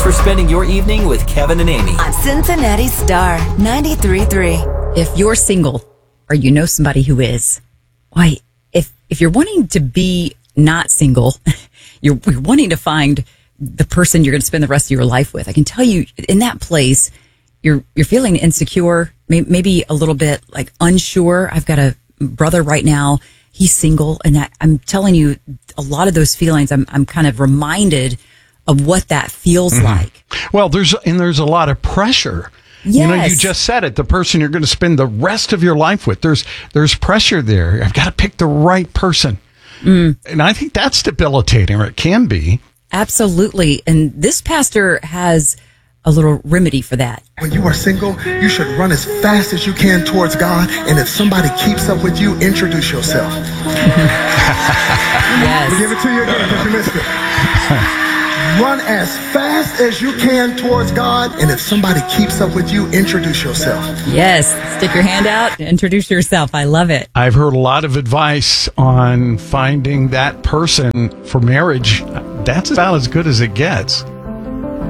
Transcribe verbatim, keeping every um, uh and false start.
for spending your evening with Kevin and Amy on Cincinnati Star ninety-three point three. If you're single or you know somebody who is, why, if if you're wanting to be not single, you're, you're wanting to find the person you're going to spend the rest of your life with. I can tell you, in that place, you're you're feeling insecure, may, maybe a little bit like unsure. I've got a brother right now. He's single, and that, I'm telling you, a lot of those feelings, I'm I'm kind of reminded of what that feels mm-hmm. like. Well, there's and there's a lot of pressure. Yes. You know, you just said it, the person you're going to spend the rest of your life with. There's there's pressure there. I've got to pick the right person. Mm. And I think that's debilitating, or it can be. Absolutely. And this pastor has a little remedy for that. When you are single, you should run as fast as you can towards God. And if somebody keeps up with you, introduce yourself. Yes. We'll give it to you again because you missed it. Run as fast as you can towards God. And if somebody keeps up with you, introduce yourself. Yes. Stick your hand out. Introduce yourself. I love it. I've heard a lot of advice on finding that person for marriage. That's about as good as it gets.